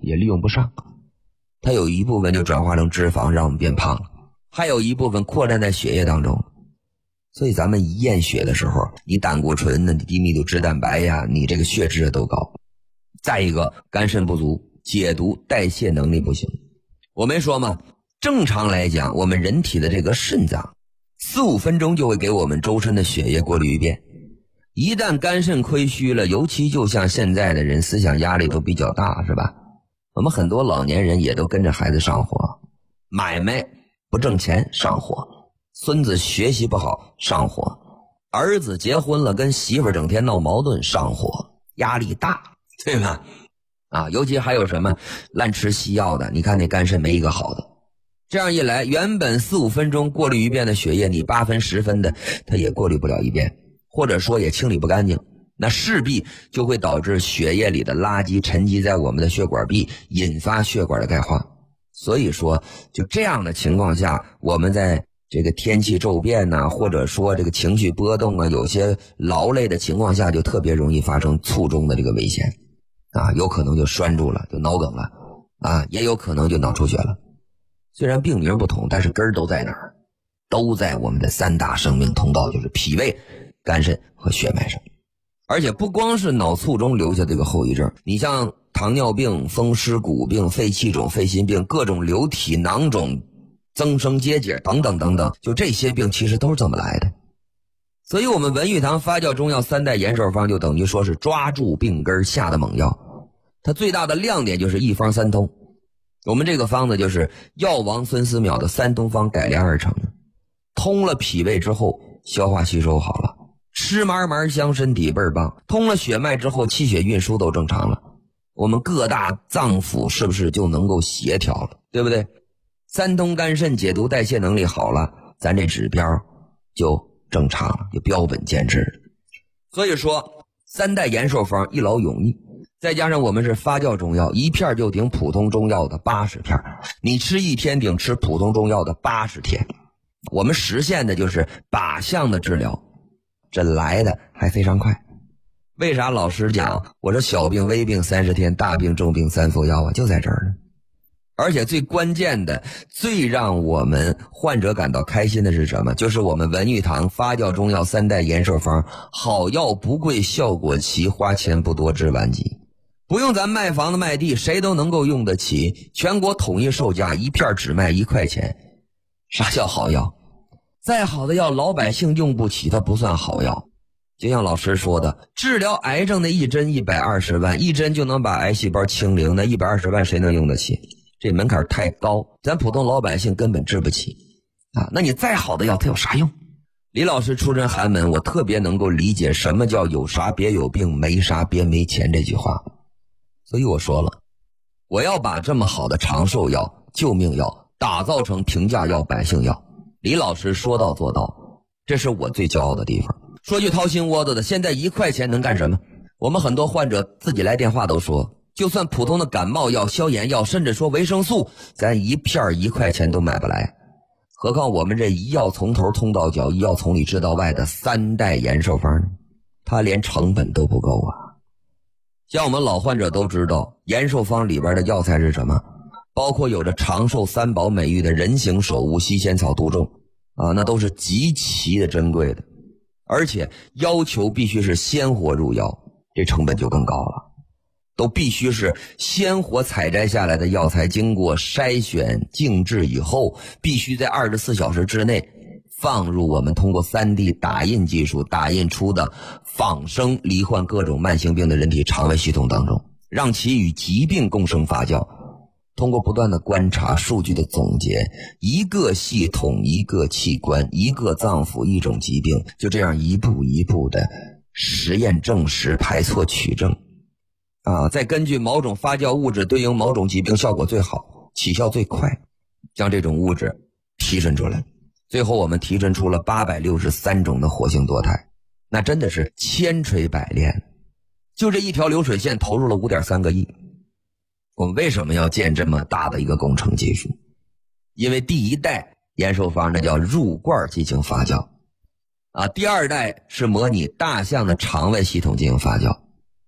也利用不上，它有一部分就转化成脂肪让我们变胖了，还有一部分扩散在血液当中。所以咱们一验血的时候，你胆固醇呢，你低密度脂蛋白呀，你这个血脂都高。再一个，肝肾不足，解毒代谢能力不行。我没说吗？正常来讲，我们人体的这个肾脏4-5分钟就会给我们周身的血液过滤一遍。一旦肝肾亏虚了，尤其就像现在的人思想压力都比较大，是吧？我们很多老年人也都跟着孩子上火，买卖不挣钱上火，孙子学习不好上火，儿子结婚了跟媳妇整天闹矛盾上火，压力大，对吧？尤其还有什么滥吃西药的，你看那肝肾没一个好的。这样一来，原本4-5分钟过滤一遍的血液，你8分10分的它也过滤不了一遍，或者说也清理不干净，那势必就会导致血液里的垃圾沉积在我们的血管壁，引发血管的钙化。所以说就这样的情况下，我们在这个天气骤变呐，或者说这个情绪波动啊，有些劳累的情况下，就特别容易发生卒中的这个危险有可能就拴住了，就脑梗了也有可能就脑出血了。虽然病名不同，但是根儿都在哪儿？都在我们的3大生命通道，就是脾胃、肝肾和血脉上。而且不光是脑卒中留下这个后遗症，你像糖尿病、风湿骨病、肺气肿、肺心病、各种流体囊肿、增生结节等等等等，就这些病其实都是这么来的。所以我们文玉堂发酵中药3代延寿方就等于说是抓住病根下的猛药，它最大的亮点就是一方三通。我们这个方子就是药王孙思邈的3通方改良而成的，通了脾胃之后消化吸收好了，吃嘛嘛香，身体倍儿棒，通了血脉之后气血运输都正常了，我们各大脏腑是不是就能够协调了，对不对？3通肝肾解毒代谢能力好了，咱这指标就正常了，就标本兼治。所以说3代延寿方一劳永逸，再加上我们是发酵中药，一片就顶普通中药的80片，你吃1天顶吃普通中药的80天。我们实现的就是靶向的治疗，这来的还非常快。为啥老师讲我说小病微病30天，大病重病3副药就在这儿呢。而且最关键的，最让我们患者感到开心的是什么？就是我们文玉堂发酵中药3代延寿方，好药不贵，效果齐，花钱不多，治晚疾。不用咱卖房子卖地，谁都能够用得起，全国统一售价，一片只卖1块钱。啥叫好药？再好的药老百姓用不起，它不算好药。就像老师说的，治疗癌症的一针120万，一针就能把癌细胞清零，那120万谁能用得起？这门槛太高，咱普通老百姓根本治不起那你再好的药它有啥用？李老师出身寒门，我特别能够理解什么叫有啥别有病，没啥别没钱这句话。所以我说了，我要把这么好的长寿药、救命药打造成平价药、百姓药。李老师说到做到，这是我最骄傲的地方。说句掏心窝子的，现在1块钱能干什么？我们很多患者自己来电话都说，就算普通的感冒药、消炎药，甚至说维生素，咱一片1块钱都买不来，何况我们这医药从头通到脚，医药从里治到外的3代延寿方呢？它连成本都不够像我们老患者都知道，延寿方里边的药材是什么？包括有着长寿3宝美誉的人形首乌、西仙草、杜仲那都是极其的珍贵的，而且要求必须是鲜活入药，这成本就更高了。都必须是鲜活采摘下来的药材，经过筛选静置以后，必须在24小时之内放入我们通过 3D 打印技术打印出的仿生罹患各种慢性病的人体肠胃系统当中，让其与疾病共生发酵。通过不断的观察、数据的总结，一个系统、一个器官、一个脏腑、一种疾病，就这样一步一步的实验证实、排错取证再根据某种发酵物质对应某种疾病效果最好、起效最快，将这种物质提纯出来。最后我们提纯出了863种的活性多肽，那真的是千锤百炼。就这一条流水线投入了5.3个亿。我们为什么要建这么大的一个工程技术？因为第1代延寿方那叫入罐进行发酵第2代是模拟大象的肠胃系统进行发酵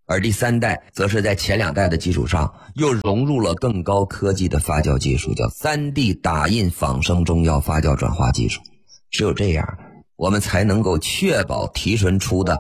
而第3代则是在前2代的基础上又融入了更高科技的发酵技术，叫 3D 打印仿生中药发酵转化技术。只有这样，我们才能够确保提纯出的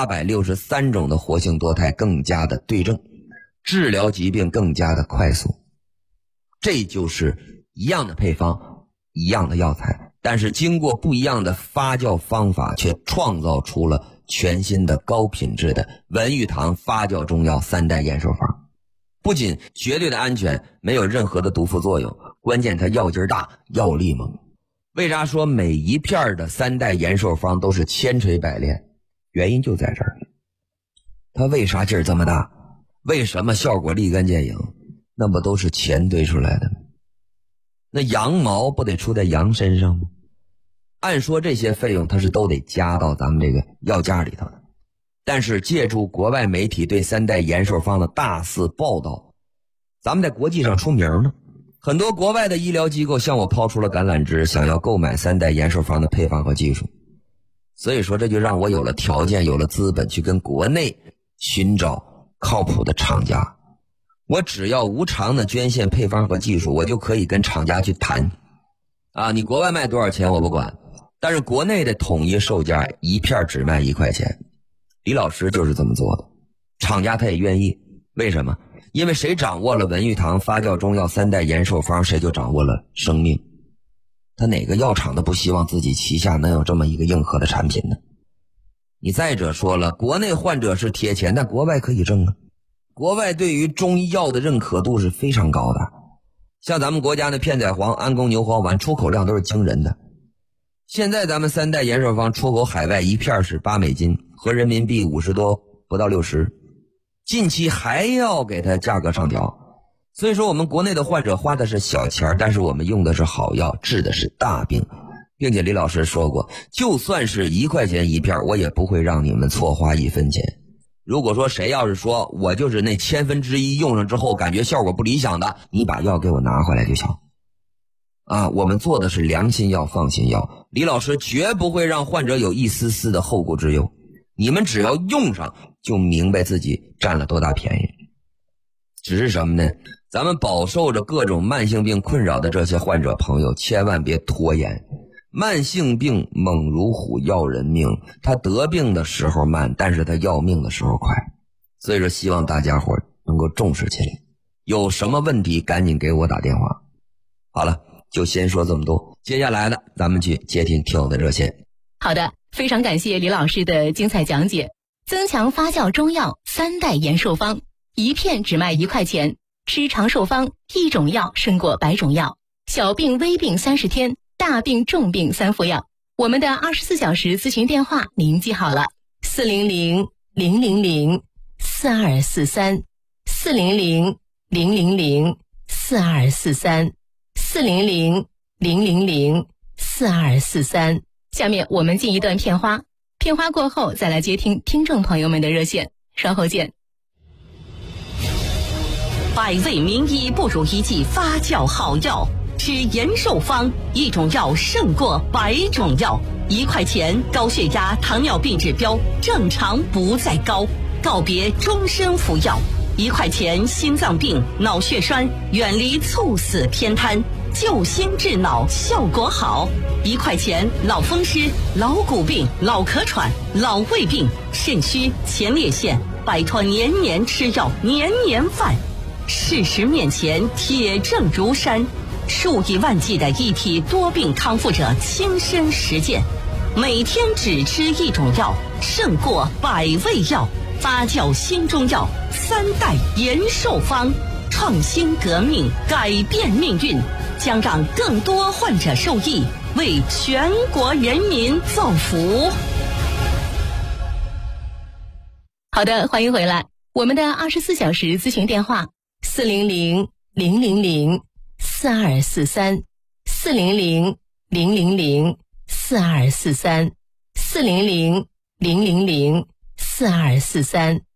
863种的活性多肽更加的对症，治疗疾病更加的快速。这就是一样的配方，一样的药材，但是经过不一样的发酵方法，却创造出了全新的高品质的文玉堂发酵中药3代延寿方。不仅绝对的安全，没有任何的毒副作用，关键它药劲大，药力猛。为啥说每一片的3代延寿方都是千锤百炼？原因就在这儿。它为啥劲儿这么大？为什么效果立竿见影？那不都是钱堆出来的吗？那羊毛不得出在羊身上吗？按说这些费用它是都得加到咱们这个药价里头的，但是借助国外媒体对3代延寿方的大肆报道，咱们在国际上出名呢。很多国外的医疗机构向我抛出了橄榄枝，想要购买3代延寿方的配方和技术。所以说这就让我有了条件，有了资本去跟国内寻找靠谱的厂家。我只要无偿的捐献配方和技术，我就可以跟厂家去谈你国外卖多少钱我不管，但是国内的统一售价一片只卖1块钱。李老师就是这么做的，厂家他也愿意。为什么？因为谁掌握了文玉堂发酵中药3代延寿方，谁就掌握了生命。他哪个药厂都不希望自己旗下能有这么一个硬核的产品呢？你再者说了，国内患者是贴钱，但国外可以挣啊。国外对于中医药的认可度是非常高的，像咱们国家的片仔癀、安宫牛黄丸出口量都是惊人的。现在咱们3代延寿方出口海外一片是8美金，合人民币50多，不到60。近期还要给它价格上调，所以说我们国内的患者花的是小钱，但是我们用的是好药，治的是大病。并且李老师说过，就算是1块钱一片，我也不会让你们错花1分钱。如果说谁要是说我就是那1/1000用上之后感觉效果不理想的，你把药给我拿回来就行。我们做的是良心药、放心药，李老师绝不会让患者有一丝丝的后顾之忧。你们只要用上就明白自己占了多大便宜。只是什么呢？咱们饱受着各种慢性病困扰的这些患者朋友，千万别拖延。慢性病猛如虎，要人命。他得病的时候慢，但是他要命的时候快。所以说希望大家伙能够重视起来，有什么问题赶紧给我打电话。好了，就先说这么多，接下来的咱们去接听听友的热线。 好的，非常感谢李老师的精彩讲解。增强发酵中药3代延寿方，一片只卖1块钱，吃长寿方，一种药胜过100种药。小病微病30天，大病重病3服药。我们的24小时咨询电话您记好了：400-000-4243 400-000-4243 400-000-4243。下面我们进一段片花，片花过后再来接听听众朋友们的热线，稍后见。 百味名医不如一剂发酵好药，吃延寿方，一种药胜过100种药。1块钱，高血压、糖尿病指标正常不再高，告别终身服药。1块钱，心脏病、脑血栓远离猝死偏瘫，救心治脑效果好。1块钱，老风湿、老骨病、老咳喘、老胃病、肾虚、前列腺，摆脱年年吃药、年年犯。事实面前，铁证如山，数以万计的一体多病康复者亲身实践，每天只吃一种药，胜过100味药。发酵新中药3代延寿方，创新革命，改变命运，将让更多患者受益，为全国人民造福。 好的，欢迎回来。我们的24小时咨询电话400-000-4243 400-000-4243 400-000-4243。